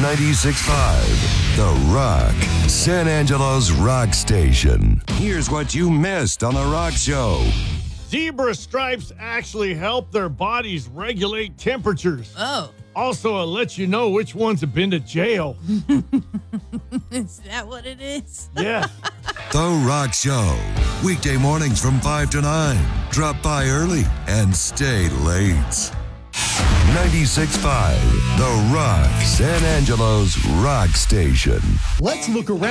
96.5, The Rock, San Angelo's rock station. Here's what you missed on The Rock Show. Zebra stripes actually help their bodies regulate temperatures. Oh, Also, it lets you know which ones have been to jail. is that what it is? Yeah. The Rock Show, weekday mornings from 5 to 9. Drop by early and stay late. 96.5, The Rock, San Angelo's rock station. Let's look around.